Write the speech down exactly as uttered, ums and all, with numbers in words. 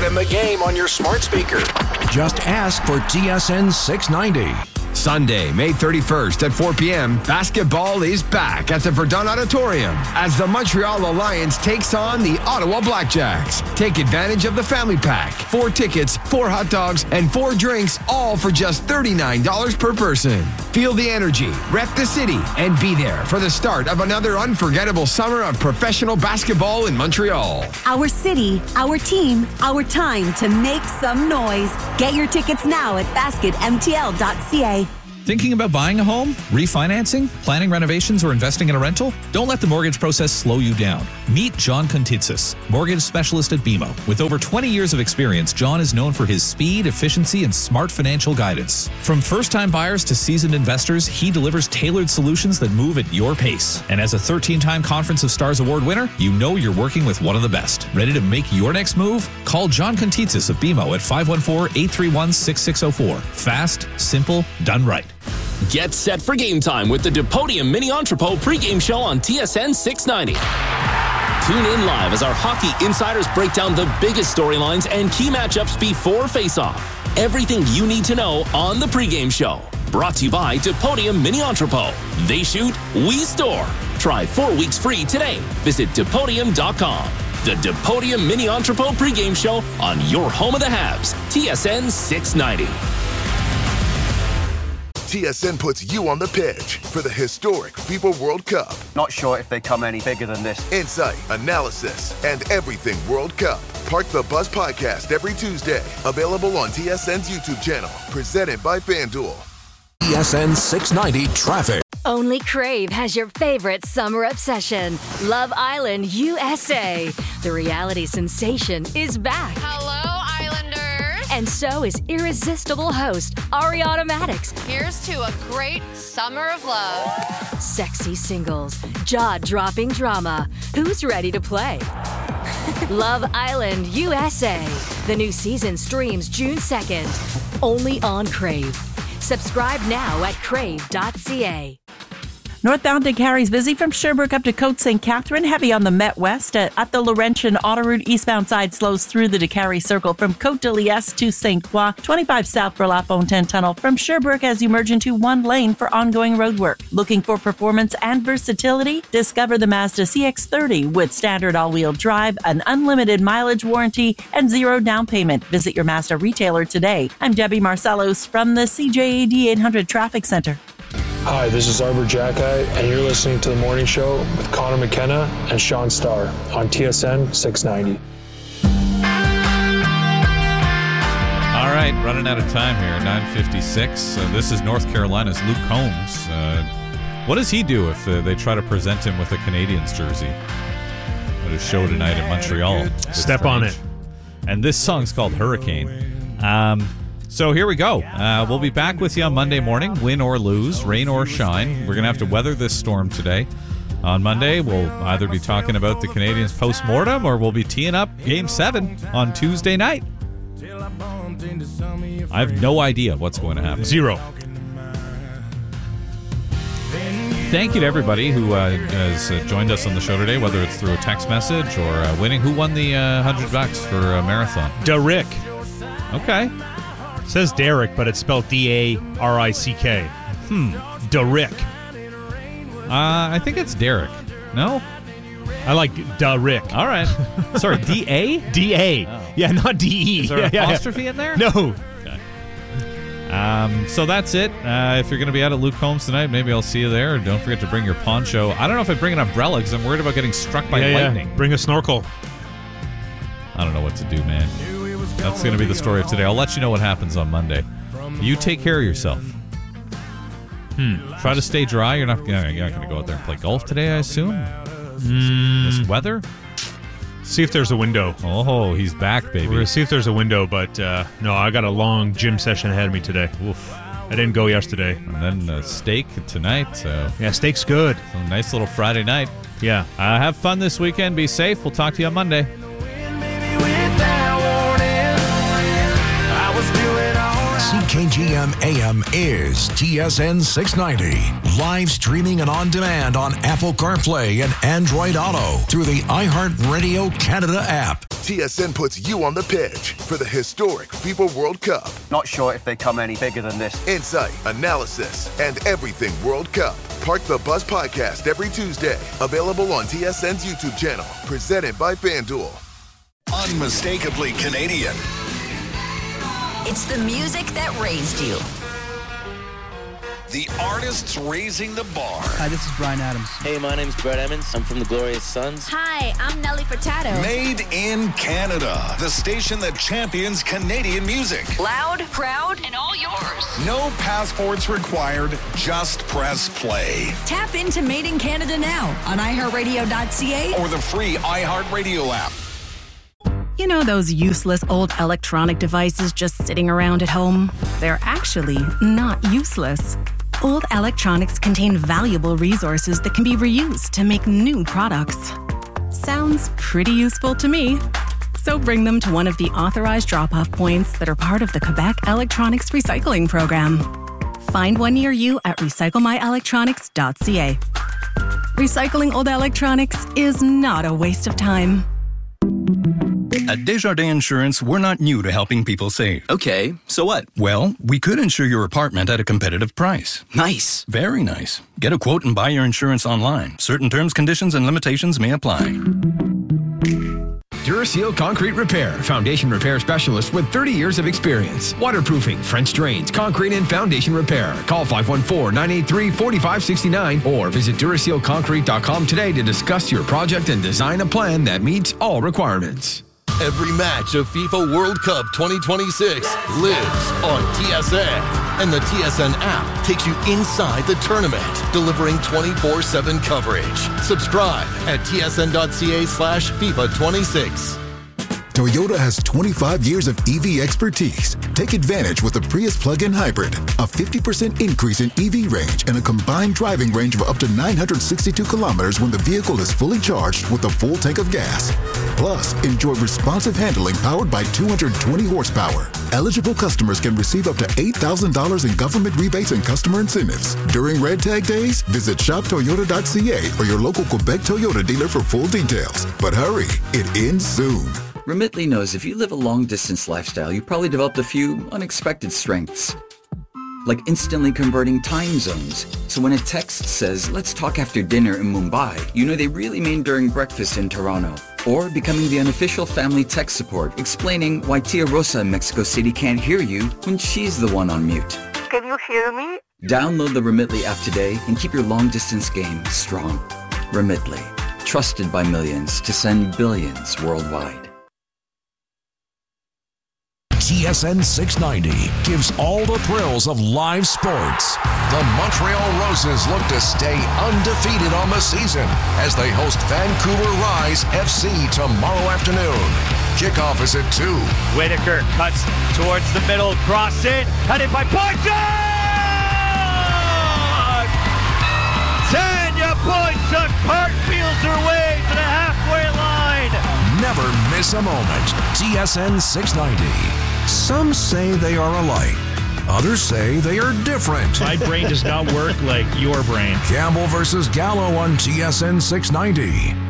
and the game on your smart speaker. Just ask for T S N six ninety. Sunday, May thirty-first at four p.m., basketball is back at the Verdun Auditorium as the Montreal Alliance takes on the Ottawa Blackjacks. Take advantage of the family pack. Four tickets, four hot dogs, and four drinks, all for just thirty-nine dollars per person. Feel the energy, rep the city, and be there for the start of another unforgettable summer of professional basketball in Montreal. Our city, our team, our time to make some noise. Get your tickets now at basket m t l dot c a. Thinking about buying a home, refinancing, planning renovations, or investing in a rental? Don't let the mortgage process slow you down. Meet John Contitsis, mortgage specialist at B M O. With over twenty years of experience, John is known for his speed, efficiency, and smart financial guidance. From first-time buyers to seasoned investors, he delivers tailored solutions that move at your pace. And as a thirteen-time Conference of Stars Award winner, you know you're working with one of the best. Ready to make your next move? Call John Contitsis of B M O at five one four, eight three one, six six zero four. Fast, simple, done right. Get set for game time with the Depodium Mini Entrepot pregame show on T S N six ninety. Tune in live as our hockey insiders break down the biggest storylines and key matchups before face-off. Everything you need to know on the pregame show. Brought to you by Depodium Mini Entrepot. They shoot, we store. Try four weeks free today. Visit Depodium dot com. The Depodium Mini Entrepot pregame show on your home of the Habs, T S N six ninety. T S N puts you on the pitch for the historic FIFA World Cup. Not sure if they come any bigger than this. Insight, analysis, and everything World Cup. Park the Bus podcast every Tuesday. Available on T S N's YouTube channel. Presented by FanDuel. T S N six ninety traffic. Only Crave has your favorite summer obsession, Love Island U S A. The reality sensation is back. Hello, Islanders. And so is irresistible host Ariana Maddox. Here's to a great summer of love. Sexy singles, jaw-dropping drama. Who's ready to play? Love Island U S A. The new season streams June second. Only on Crave. Subscribe now at crave dot c a. Northbound to Carey's busy from Sherbrooke up to Côte Saint Catherine. Heavy on the Met West. At, at the Laurentian Autoroute, eastbound side slows through the DeCarey Circle from Côte de Liesse to Saint Croix. twenty-five south for La Fontaine Tunnel from Sherbrooke as you merge into one lane for ongoing roadwork. Looking for performance and versatility? Discover the Mazda C X thirty with standard all-wheel drive, an unlimited mileage warranty, and zero down payment. Visit your Mazda retailer today. I'm Debbie Marcellos from the C J A D eight hundred Traffic Center. Hi, this is Arbor Jacki, and you're listening to The Morning Show with Connor McKenna and Sean Starr on T S N six ninety. All right, running out of time here, nine fifty-six. Uh, this is North Carolina's Luke Combs. Uh, what does he do if uh, they try to present him with a Canadiens jersey at his show tonight in Montreal? Step on it. And this song's called Hurricane. Um... So here we go. Uh, we'll be back with you on Monday morning, win or lose, rain or shine. We're going to have to weather this storm today. On Monday, we'll either be talking about the Canadiens post-mortem or we'll be teeing up Game seven on Tuesday night. I have no idea what's going to happen. Zero. Thank you to everybody who uh, has uh, joined us on the show today, whether it's through a text message or uh, winning. Who won the uh, one hundred bucks for a marathon? Derek. Okay. It says Derek, but it's spelled D A R I C K. Hmm. Derek. Uh, I think it's Derek. No? I like Derek. All right. Sorry, D A? D A. Oh. Yeah, not D E. Is there yeah, an yeah, apostrophe yeah. in there? No. Okay. Um, so that's it. Uh, if you're going to be out at Luke Combs tonight, maybe I'll see you there. Don't forget to bring your poncho. I don't know if I bring an umbrella because I'm worried about getting struck by yeah, lightning. Yeah. Bring a snorkel. I don't know what to do, man. That's going to be the story of today. I'll let you know what happens on Monday. You take care of yourself. Hmm. Try to stay dry. You're not, you're not going to go out there and play golf today, I assume? Mm. This weather? See if there's a window. Oh, he's back, baby. We're going to see if there's a window, but uh, no, I got a long gym session ahead of me today. Oof. I didn't go yesterday. And then uh, steak tonight. So. Yeah, steak's good. So nice little Friday night. Yeah. Uh, have fun this weekend. Be safe. We'll talk to you on Monday. C K K G M A M is T S N six ninety. Live streaming and on demand on Apple CarPlay and Android Auto through the iHeartRadio Canada app. T S N puts you on the pitch for the historic FIFA World Cup. Not sure if they come any bigger than this. Insight, analysis, and everything World Cup. Park the Bus Podcast every Tuesday. Available on T S N's YouTube channel. Presented by FanDuel. Unmistakably Canadian. It's the music that raised you. The artists raising the bar. Hi, this is Bryan Adams. Hey, my name's Brett Emmons. I'm from the Glorious Sons. Hi, I'm Nelly Furtado. Made in Canada. The station that champions Canadian music. Loud, proud, and all yours. No passports required. Just press play. Tap into Made in Canada now on i heart radio dot c a or the free iHeartRadio app. You know those useless old electronic devices just sitting around at home? They're actually not useless. Old electronics contain valuable resources that can be reused to make new products. Sounds pretty useful to me. So bring them to one of the authorized drop-off points that are part of the Quebec Electronics Recycling Program. Find one near you at recycle my electronics dot c a. Recycling old electronics is not a waste of time. At Desjardins Insurance, we're not new to helping people save. Okay, so what? Well, we could insure your apartment at a competitive price. Nice. Very nice. Get a quote and buy your insurance online. Certain terms, conditions, and limitations may apply. Duraseal Concrete Repair. Foundation repair specialist with thirty years of experience. Waterproofing, French drains, concrete, and foundation repair. Call five one four, nine eight three, four five six nine or visit Duraseal Concrete dot com today to discuss your project and design a plan that meets all requirements. Every match of FIFA World Cup twenty twenty-six lives on T S N. And the T S N app takes you inside the tournament, delivering twenty-four seven coverage. Subscribe at T S N dot C A slash FIFA twenty-six. Toyota has twenty-five years of E V expertise. Take advantage with the Prius plug-in hybrid. A fifty percent increase in E V range and a combined driving range of up to nine hundred sixty-two kilometers when the vehicle is fully charged with a full tank of gas. Plus, enjoy responsive handling powered by two hundred twenty horsepower. Eligible customers can receive up to eight thousand dollars in government rebates and customer incentives. During Red Tag Days, visit shop toyota dot c a or your local Quebec Toyota dealer for full details. But hurry, it ends soon. Remitly knows if you live a long-distance lifestyle, you probably developed a few unexpected strengths. Like instantly converting time zones. So when a text says, let's talk after dinner in Mumbai, you know they really mean during breakfast in Toronto. Or becoming the unofficial family tech support, explaining why Tia Rosa in Mexico City can't hear you when she's the one on mute. Can you hear me? Download the Remitly app today and keep your long-distance game strong. Remitly, trusted by millions to send billions worldwide. T S N six ninety gives all the thrills of live sports. The Montreal Roses look to stay undefeated on the season as they host Vancouver Rise F C tomorrow afternoon. Kickoff is at two. Whitaker cuts towards the middle, cross it, headed by Boychuk! Tanya Boychuk cartwheels her way to the halfway line. Never miss a moment. T S N six ninety. Some say they are alike. Others say they are different. My brain does not work like your brain. Campbell versus Gallo on T S N six ninety.